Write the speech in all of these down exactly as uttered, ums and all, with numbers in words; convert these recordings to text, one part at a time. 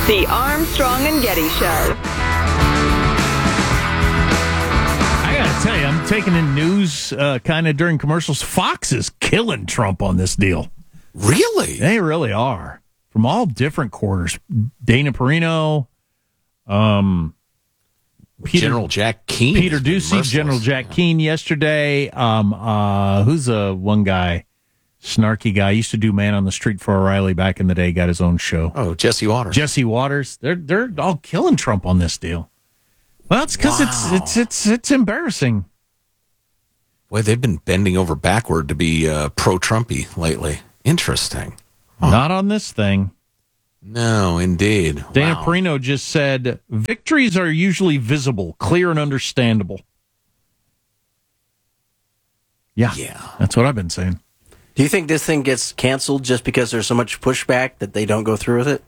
The Armstrong and Getty Show. I gotta tell you, I'm taking in news uh, kind of during commercials. Fox is killing Trump on this deal. Really? They really are. From all different quarters. Dana Perino, um, Peter, General Jack Keane. Peter Ducey, General Jack yeah. Keane yesterday. Um, uh, who's uh, one guy? Snarky guy. Used to do Man on the Street for O'Reilly back in the day. Got his own show. Oh, Jesse Waters. Jesse Waters. They're they're all killing Trump on this deal. Well, it's because wow. it's it's it's it's embarrassing. Boy, they've been bending over backward to be uh, pro-Trumpy lately. Interesting. Huh. Not on this thing. No, indeed. Dana wow. Perino just said, victories are usually visible, clear, and understandable. Yeah. Yeah. That's what I've been saying. Do you think this thing gets canceled just because there's so much pushback that they don't go through with it?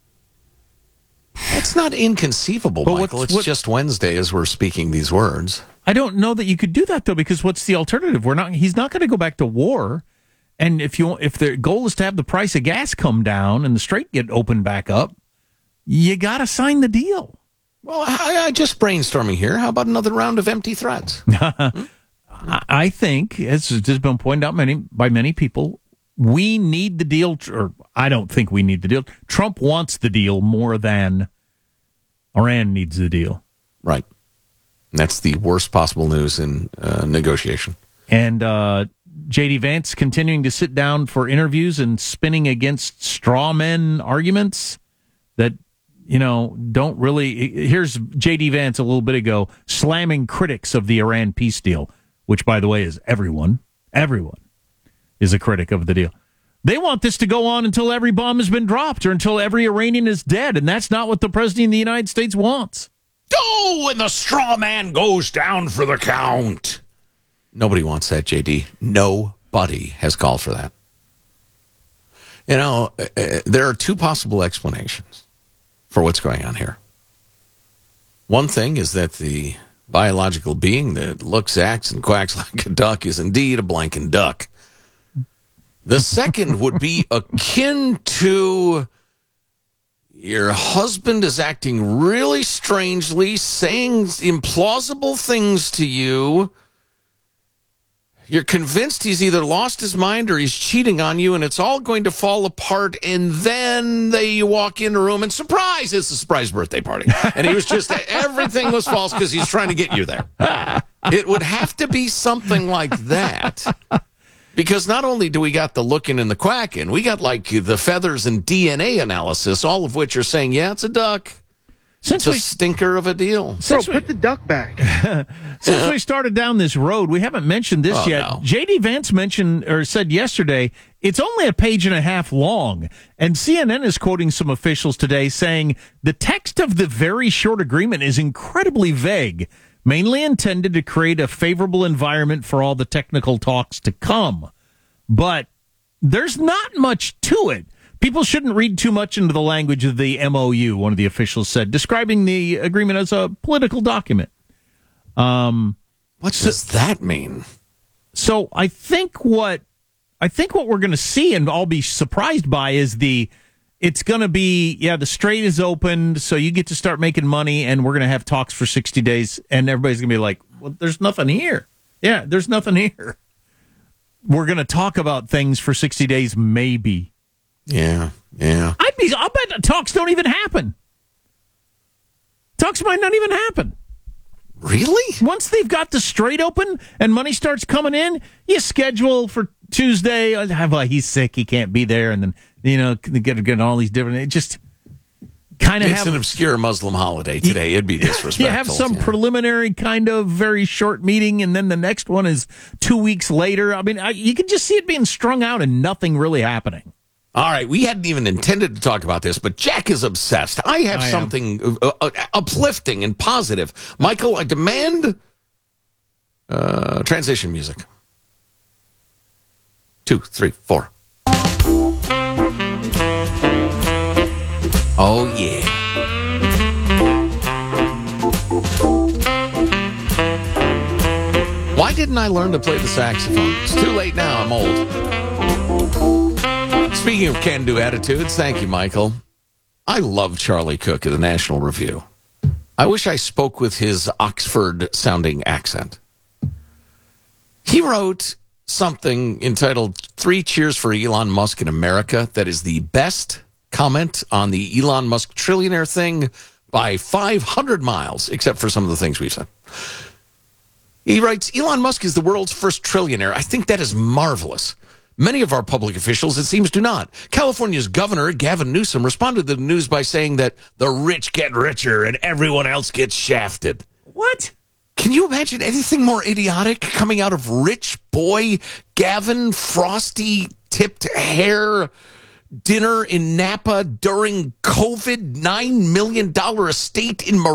It's not inconceivable, but Michael. It's what, just Wednesday as we're speaking these words. I don't know that you could do that, though, because what's the alternative? We're not. He's not going to go back to war. And if you if the goal is to have the price of gas come down and the strait get opened back up, you got to sign the deal. Well, I, I just brainstorming here. How about another round of empty threats? hmm? I think, as has been pointed out many by many people, we need the deal, or I don't think we need the deal. Trump wants the deal more than Iran needs the deal. Right. And that's the worst possible news in uh, negotiation. And uh, J D. Vance continuing to sit down for interviews and spinning against straw men arguments that, you know, don't really... Here's J D. Vance a little bit ago slamming critics of the Iran peace deal, which, by the way, is everyone. Everyone is a critic of the deal. They want this to go on until every bomb has been dropped or until every Iranian is dead, and that's not what the President of the United States wants. Oh, and the straw man goes down for the count. Nobody wants that, J D. Nobody has called for that. You know, uh, there are two possible explanations for what's going on here. One thing is that the biological being that looks, acts, and quacks like a duck is indeed a blanking duck. The second would be akin to your husband is acting really strangely, saying implausible things to you. You're convinced he's either lost his mind or he's cheating on you, and it's all going to fall apart, and then they you walk in a room, and surprise, it's a surprise birthday party. And he was just, everything was false because he's trying to get you there. It would have to be something like that. Because not only do we got the looking and the quacking, we got like the feathers and D N A analysis, all of which are saying, yeah, it's a duck. Since it's a we, stinker of a deal. Bro, put the duck back. Since we started down this road, we haven't mentioned this oh, yet. No. J D. Vance mentioned or said yesterday it's only a page and a half long. And C N N is quoting some officials today saying the text of the very short agreement is incredibly vague, mainly intended to create a favorable environment for all the technical talks to come. But there's not much to it. People shouldn't read too much into the language of the M O U, one of the officials said, describing the agreement as a political document. Um, what does so, that mean? So I think what I think what we're going to see, and I'll be surprised by, is the it's going to be, yeah, the strait is opened, so you get to start making money, and we're going to have talks for sixty days, and everybody's going to be like, well, there's nothing here. Yeah, there's nothing here. We're going to talk about things for sixty days, maybe. Yeah, yeah. I'd be, I'll bet talks don't even happen. Talks might not even happen. Really? Once they've got the strait open and money starts coming in, you schedule for Tuesday. Well, he's sick, he can't be there, and then, you know, get, get all these different, it just kind of it's have... an obscure Muslim holiday today. It'd be disrespectful. You have some yeah. preliminary kind of very short meeting, and then the next one is two weeks later. I mean, I, you can just see it being strung out and nothing really happening. All right, we hadn't even intended to talk about this, but Jack is obsessed. I have I something uh, uh, uplifting and positive. Michael, I demand uh, transition music. Two, three, four. Oh, yeah. Why didn't I learn to play the saxophone? It's too late now. I'm old. Speaking of can-do attitudes, thank you, Michael. I love Charlie Cook of the National Review. I wish I spoke with his Oxford-sounding accent. He wrote something entitled Three Cheers for Elon Musk in America that is the best comment on the Elon Musk trillionaire thing by five hundred miles, except for some of the things we've said. He writes, Elon Musk is the world's first trillionaire. I think that is marvelous. Many of our public officials, it seems, do not. California's governor, Gavin Newsom, responded to the news by saying that the rich get richer and everyone else gets shafted. What? Can you imagine anything more idiotic coming out of rich boy Gavin Frosty tipped hair dinner in Napa during COVID nine million dollars estate in Mar-